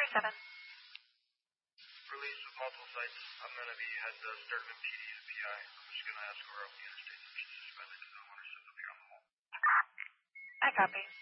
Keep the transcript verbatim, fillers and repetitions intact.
three seven. Release with multiple sites. I'm going to be heading to Sturtman P D and P I. I'm just going to ask her up the interstate. She's suspended because I don't want her sitting up here on the wall. I copy.